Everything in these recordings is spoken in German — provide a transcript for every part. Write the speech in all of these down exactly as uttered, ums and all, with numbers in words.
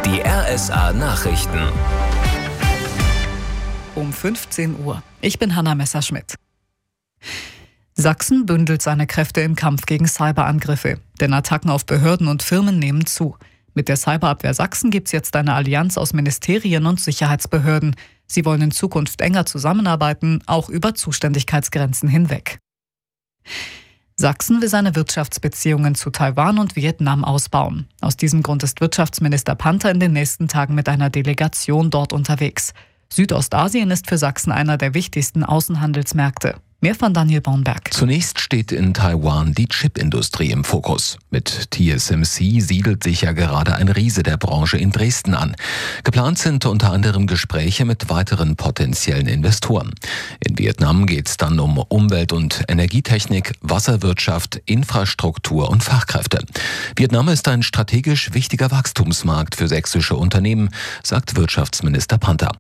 Die R S A-Nachrichten. Um fünfzehn Uhr. Ich bin Hanna Messerschmidt. Sachsen bündelt seine Kräfte im Kampf gegen Cyberangriffe. Denn Attacken auf Behörden und Firmen nehmen zu. Mit der Cyberabwehr Sachsen gibt es jetzt eine Allianz aus Ministerien und Sicherheitsbehörden. Sie wollen in Zukunft enger zusammenarbeiten, auch über Zuständigkeitsgrenzen hinweg. Sachsen will seine Wirtschaftsbeziehungen zu Taiwan und Vietnam ausbauen. Aus diesem Grund ist Wirtschaftsminister Panther in den nächsten Tagen mit einer Delegation dort unterwegs. Südostasien ist für Sachsen einer der wichtigsten Außenhandelsmärkte. Mehr von Daniel Bornberg. Zunächst steht in Taiwan die Chipindustrie im Fokus. Mit T S M C siedelt sich ja gerade ein Riese der Branche in Dresden an. Geplant sind unter anderem Gespräche mit weiteren potenziellen Investoren. In Vietnam geht es dann um Umwelt- und Energietechnik, Wasserwirtschaft, Infrastruktur und Fachkräfte. Vietnam ist ein strategisch wichtiger Wachstumsmarkt für sächsische Unternehmen, sagt Wirtschaftsminister Panther.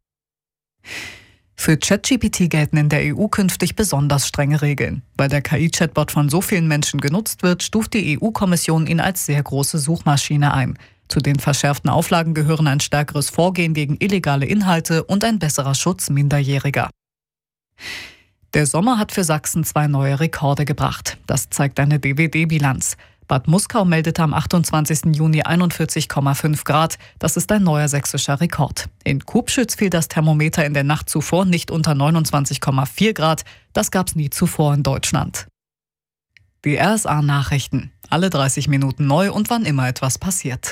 Für ChatGPT gelten in der E U künftig besonders strenge Regeln. Weil der K I-Chatbot von so vielen Menschen genutzt wird, stuft die E U-Kommission ihn als sehr große Suchmaschine ein. Zu den verschärften Auflagen gehören ein stärkeres Vorgehen gegen illegale Inhalte und ein besserer Schutz Minderjähriger. Der Sommer hat für Sachsen zwei neue Rekorde gebracht. Das zeigt eine D W D-Bilanz. Bad Muskau meldete am achtundzwanzigsten Juni einundvierzig Komma fünf Grad. Das ist ein neuer sächsischer Rekord. In Kubschütz fiel das Thermometer in der Nacht zuvor nicht unter neunundzwanzig Komma vier Grad. Das gab es nie zuvor in Deutschland. Die R S A-Nachrichten. Alle dreißig Minuten neu und wann immer etwas passiert.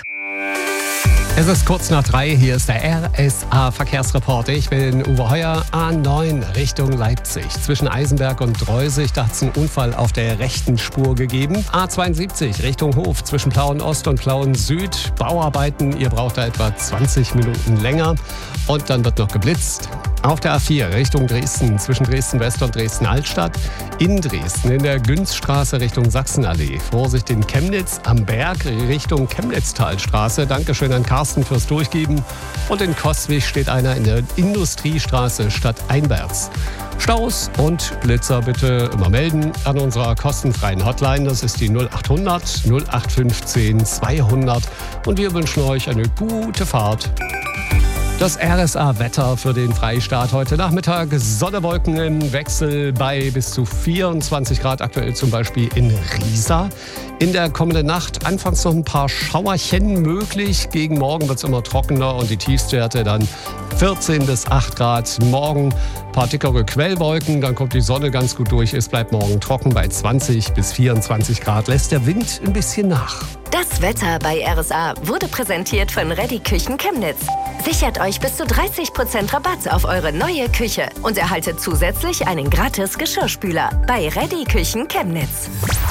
Es ist kurz nach drei, hier ist der R S A-Verkehrsreporter. Ich bin Uwe Heuer, A neun Richtung Leipzig. Zwischen Eisenberg und Dreusig, da hat es einen Unfall auf der rechten Spur gegeben. A zweiundsiebzig Richtung Hof, zwischen Plauen Ost und Plauen Süd. Bauarbeiten, ihr braucht da etwa zwanzig Minuten länger. Und dann wird noch geblitzt. Auf der A vier Richtung Dresden, zwischen Dresden West und Dresden Altstadt. In Dresden in der Günzstraße Richtung Sachsenallee. Vorsicht in Chemnitz am Berg Richtung Chemnitztalstraße. Dankeschön an Carsten fürs Durchgeben. Und in Coswig steht einer in der Industriestraße stadteinwärts. Staus und Blitzer bitte immer melden an unserer kostenfreien Hotline. Das ist die null achthundert null acht fünfzehn zweihundert. Und wir wünschen euch eine gute Fahrt. Das R S A-Wetter für den Freistaat heute Nachmittag. Sonne, Wolken im Wechsel bei bis zu vierundzwanzig Grad, aktuell zum Beispiel in Riesa. In der kommenden Nacht anfangs noch ein paar Schauerchen möglich. Gegen morgen wird es immer trockener und die Tiefstwerte dann vierzehn bis acht Grad. Morgen ein paar dickere Quellwolken, dann kommt die Sonne ganz gut durch. Es bleibt morgen trocken bei zwanzig bis vierundzwanzig Grad. Lässt der Wind ein bisschen nach. Das Wetter bei R S A wurde präsentiert von Reddy Küchen Chemnitz. Sichert euch bis zu dreißig Prozent Rabatt auf eure neue Küche und erhaltet zusätzlich einen gratis Geschirrspüler bei Reddy Küchen Chemnitz.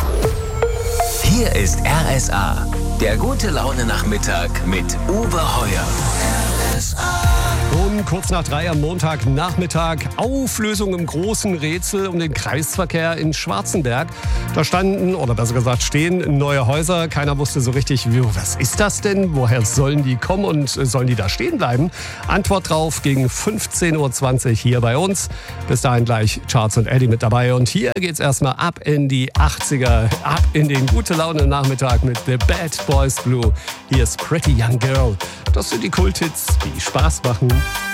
Hier ist R S A, der gute Laune-Nachmittag mit Uwe Heuer. R S A. Um kurz nach drei am Montagnachmittag Auflösung im großen Rätsel um den Kreisverkehr in Schwarzenberg. Da standen, oder besser gesagt stehen, neue Häuser. Keiner wusste so richtig, wie, was ist das denn? Woher sollen die kommen und sollen die da stehen bleiben? Antwort drauf gegen fünfzehn Uhr zwanzig hier bei uns. Bis dahin gleich Charles und Eddie mit dabei. Und hier geht's erstmal ab in die achtziger, ab in den Gute-Laune-Nachmittag mit The Bad Boys Blue. Hier ist Pretty Young Girl. Das sind die Kulthits, die Spaß machen.